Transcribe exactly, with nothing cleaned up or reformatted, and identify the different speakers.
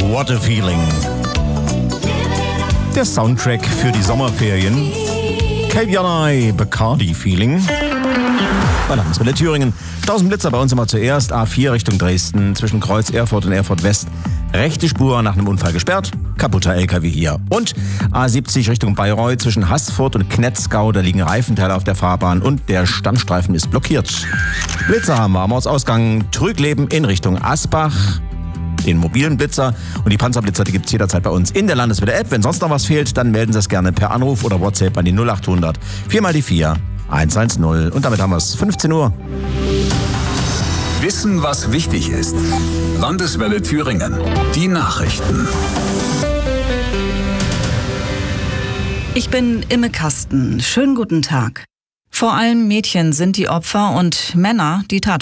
Speaker 1: What a Feeling. Der Soundtrack für die Sommerferien. Calviani, Bacardi Feeling. Mein Name ist Wille Thüringen. tausend Blitzer bei uns immer zuerst. A vier Richtung Dresden, zwischen Kreuz Erfurt und Erfurt West. Rechte Spur nach einem Unfall gesperrt. Kaputter L K W hier. Und A siebzig Richtung Bayreuth, zwischen Haßfurt und Knetzgau. Da liegen Reifenteile auf der Fahrbahn und der Standstreifen ist blockiert. Blitzer haben wir am Ortsausgang Trügleben in Richtung Asbach. Den mobilen Blitzer und die Panzerblitzer, die gibt es jederzeit bei uns in der Landeswelle-App. Wenn sonst noch was fehlt, dann melden Sie es gerne per Anruf oder WhatsApp an die null acht hundert vier mal die vier eins eins null. Und damit haben wir es. fünfzehn Uhr.
Speaker 2: Wissen, was wichtig ist. Landeswelle Thüringen. Die Nachrichten.
Speaker 3: Ich bin Imme Kasten. Schönen guten Tag. Vor allem Mädchen sind die Opfer und Männer die Tat.